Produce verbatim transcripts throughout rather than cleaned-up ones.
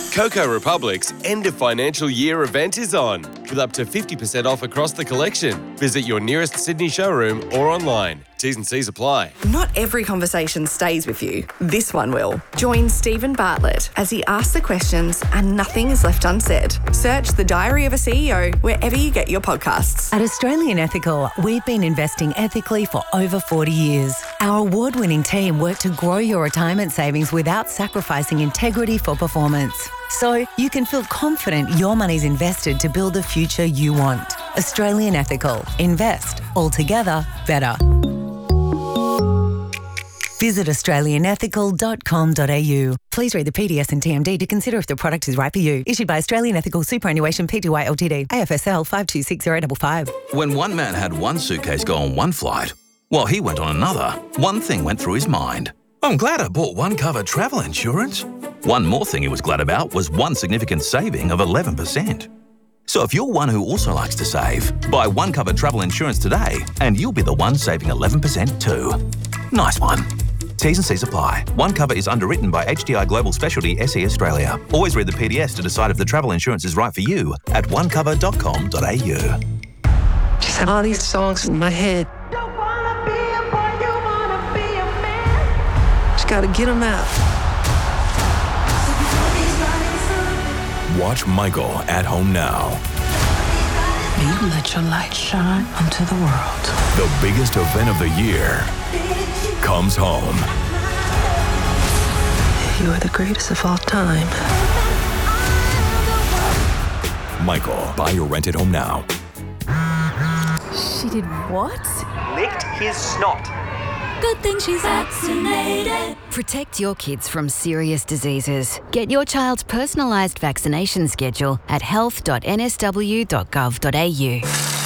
Coco Republic's end of financial year event is on, with up to fifty percent off across the collection. Visit your nearest Sydney showroom or online. T's and C's apply. Not every conversation stays with you. This one will. Join Stephen Bartlett as he asks the questions and nothing is left unsaid. Search The Diary of a C E O wherever you get your podcasts. At Australian Ethical, we've been investing ethically for over forty years. Our award-winning team work to grow your retirement savings without sacrificing integrity for performance. So you can feel confident your money's invested to build the future you want. Australian Ethical. Invest. Altogether better. Visit australian ethical dot com dot a u. Please read the P D S and T M D to consider if the product is right for you. Issued by Australian Ethical Superannuation Pty Ltd. A F S L five two six zero five five. When one man had one suitcase go on one flight, while he went on another, one thing went through his mind. I'm glad I bought one cover travel insurance. One more thing he was glad about was one significant saving of eleven percent. So if you're one who also likes to save, buy one cover travel insurance today and you'll be the one saving eleven percent too. Nice one. T's and C's apply. One cover is underwritten by H D I Global Specialty S E Australia. Always read the P D S to decide if the travel insurance is right for you at one cover dot com dot a u. Just have all these songs in my head. Don't wanna be a boy, you wanna be a man. Just gotta get them out. Watch Michael at home now. You let your light shine onto the world. The biggest event of the year comes home. You are the greatest of all time. Michael, buy or rent at home now. She did what? Licked his snot. Good thing she's vaccinated. Protect your kids from serious diseases. Get your child's personalised vaccination schedule at health dot n s w dot gov dot a u.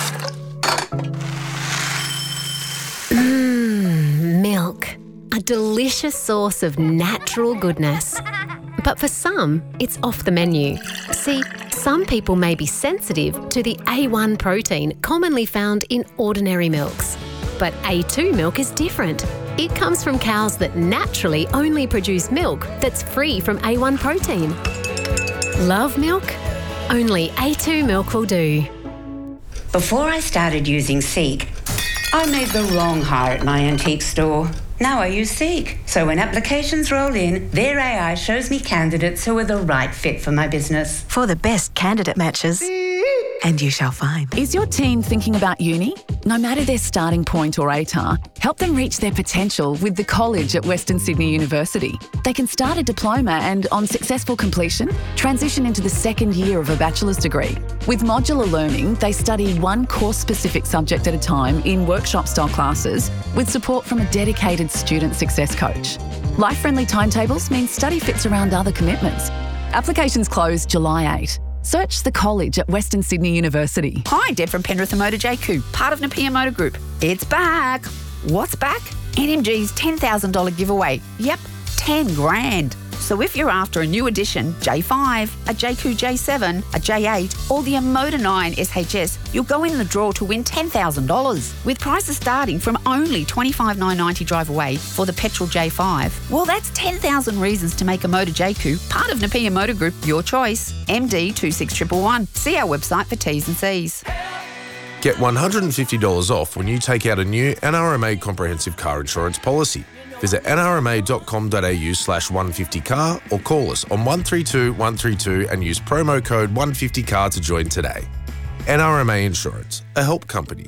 Mmm, milk. A delicious source of natural goodness. But for some, it's off the menu. See, some people may be sensitive to the A one protein commonly found in ordinary milks. But A two milk is different. It comes from cows that naturally only produce milk that's free from A one protein. Love milk? Only A two milk will do. Before I started using Seek, I made the wrong hire at my antique store. Now I use Seek. So when applications roll in, their A I shows me candidates who are the right fit for my business. For the best candidate matches. And you shall find. Is your teen thinking about uni? No matter their starting point or A T A R, help them reach their potential with the college at Western Sydney University. They can start a diploma and, on successful completion, transition into the second year of a bachelor's degree. With modular learning, they study one course-specific subject at a time in workshop-style classes with support from a dedicated student success coach. Life-friendly timetables mean study fits around other commitments. Applications close July eighth. Search the college at Western Sydney University. Hi, Deb from Penrith and Motor J Q, part of Napier Motor Group. It's back. What's back? N M G's ten thousand dollars giveaway. Yep, ten grand. So if you're after a new edition, J five, a J Q J seven, a J eight, or the Motor nine S H S, you'll go in the draw to win ten thousand dollars. With prices starting from only twenty-five thousand nine hundred ninety dollars drive away for the petrol J five. Well, that's ten thousand reasons to make a Motor J Q part of Napier Motor Group your choice. M D two six one one one. See our website for T's and C's. Get one hundred fifty dollars off when you take out a new N R M A comprehensive car insurance policy. Visit n r m a dot com dot a u slash one fifty car or call us on one three two one three two and use promo code one fifty car to join today. N R M A Insurance, a help company.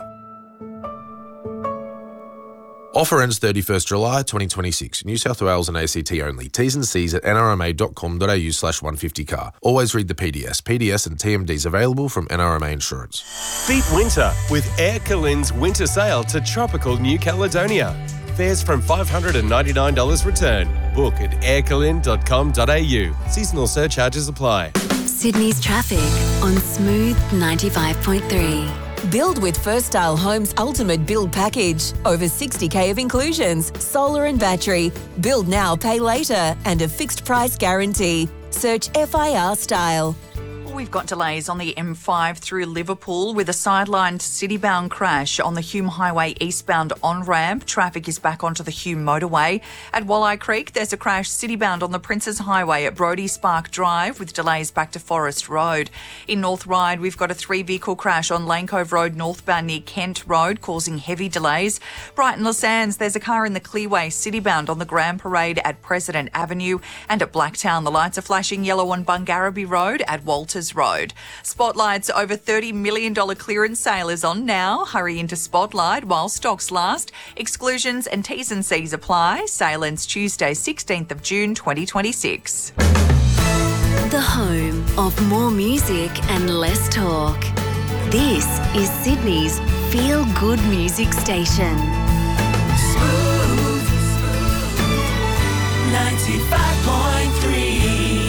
Offer ends thirty-first July twenty twenty-six. New South Wales and A C T only. T's and C's at n r m a dot com dot a u slash one fifty car. Always read the P D S. P D S and T M Ds available from N R M A Insurance. Beat winter with Air Calin's winter sale to tropical New Caledonia. Fares from five hundred ninety-nine dollars return. Book at air calin dot com dot a u. Seasonal surcharges apply. Sydney's traffic on Smooth ninety-five point three. Build with First Style Homes' ultimate build package. Over sixty k of inclusions, solar and battery. Build now, pay later, and a fixed price guarantee. Search F I R Style. we've got delays on the M five through Liverpool with a sidelined city-bound crash on the Hume Highway eastbound on-ramp. Traffic is back onto the Hume motorway. At Walleye Creek, there's a crash city-bound on the Princes Highway at Brodie Spark Drive with delays back to Forest Road. In North Ryde, we've got a three-vehicle crash on Lane Cove Road northbound near Kent Road, causing heavy delays. Brighton Les Sands, there's a car in the Clearway city-bound on the Grand Parade at President Avenue. And at Blacktown, the lights are flashing yellow on Bungarraby Road at Walters Road. Spotlight's over thirty million dollars clearance sale is on now. Hurry into Spotlight while stocks last. Exclusions and T's and C's apply. Sale ends Tuesday, sixteenth of June, twenty twenty-six. The home of more music and less talk. This is Sydney's feel-good music station. Smooth ninety-five point three.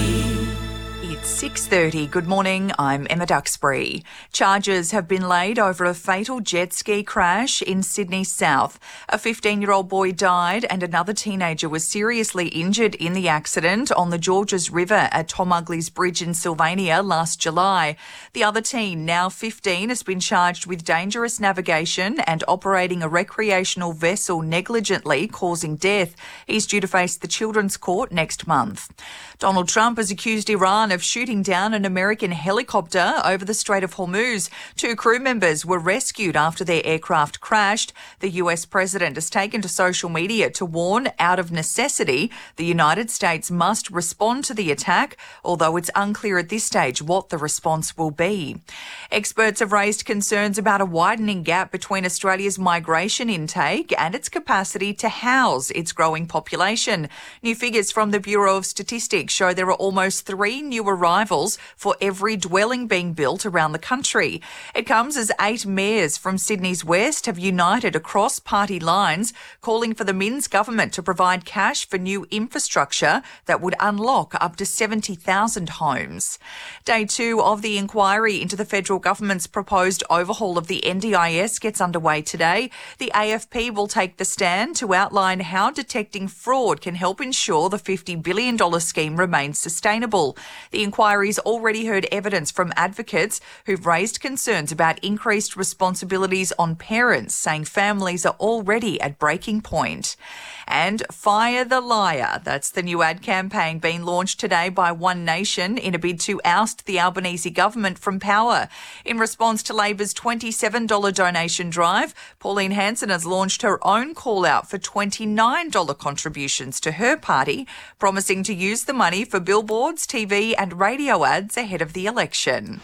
It's six thirty. Good morning, I'm Emma Duxbury. Charges have been laid over a fatal jet ski crash in Sydney South. A fifteen-year-old boy died and another teenager was seriously injured in the accident on the Georges River at Tom Ugley's Bridge in Sylvania last July. The other teen, now fifteen, has been charged with dangerous navigation and operating a recreational vessel negligently, causing death. He's due to face the Children's Court next month. Donald Trump has accused Iran of shooting down an American helicopter over the Strait of Hormuz. Two crew members were rescued after their aircraft crashed. The U S president has taken to social media to warn, out of necessity, the United States must respond to the attack, although it's unclear at this stage what the response will be. Experts have raised concerns about a widening gap between Australia's migration intake and its capacity to house its growing population. New figures from the Bureau of Statistics show there are almost three new arrivals for every dwelling being built around the country. It comes as eight mayors from Sydney's West have united across party lines, calling for the Minns government to provide cash for new infrastructure that would unlock up to seventy thousand homes. Day two of the inquiry into the federal government's proposed overhaul of the N D I S gets underway today. The A F P will take the stand to outline how detecting fraud can help ensure the fifty billion dollars scheme remains sustainable. The inquiry's already heard evidence from advocates who've raised concerns about increased responsibilities on parents, saying families are already at breaking point. And Fire the Liar, that's the new ad campaign being launched today by One Nation in a bid to oust the Albanese government from power. In response to Labor's twenty-seven dollars donation drive, Pauline Hanson has launched her own call-out for twenty-nine dollars contributions to her party, promising to use the money for billboards, T V and radio ads ahead of the election.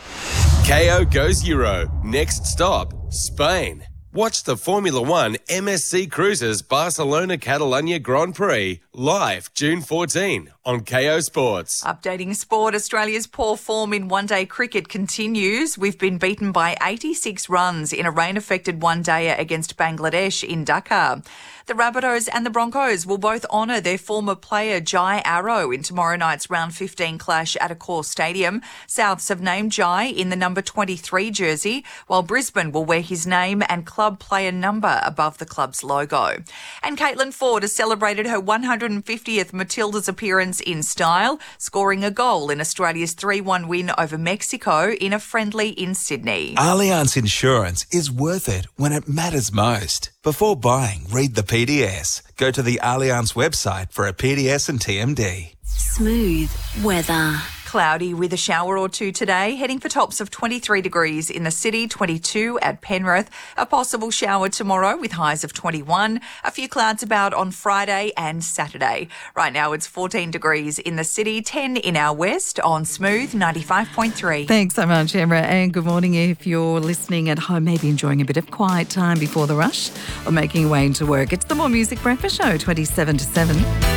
K O goes Euro. Next stop, Spain. Watch the Formula One M S C Cruises Barcelona Catalunya Grand Prix live June fourteenth on K O Sports. Updating sport, Australia's poor form in one-day cricket continues. We've been beaten by eighty-six runs in a rain-affected one-dayer against Bangladesh in Dhaka. The Rabbitohs and the Broncos will both honour their former player Jai Arrow in tomorrow night's round fifteen clash at Accor Stadium. Souths have named Jai in the number twenty-three jersey, while Brisbane will wear his name and club player number above the club's logo. And Caitlin Ford has celebrated her one hundred fiftieth Matildas appearance in style, scoring a goal in Australia's three one win over Mexico in a friendly in Sydney. Allianz Insurance is worth it when it matters most. Before buying, read the P D S. Go to the Allianz website for a P D S and T M D. Smooth weather. Cloudy with a shower or two today, heading for tops of twenty-three degrees in the city, twenty-two at Penrith. A possible shower tomorrow with highs of twenty-one. A few clouds about on Friday and Saturday. Right now it's fourteen degrees in the city, ten in our west on Smooth ninety-five point three. Thanks so much, Emma, and good morning. If you're listening at home, maybe enjoying a bit of quiet time before the rush or making your way into work, it's the More Music Breakfast Show, twenty-seven to seven.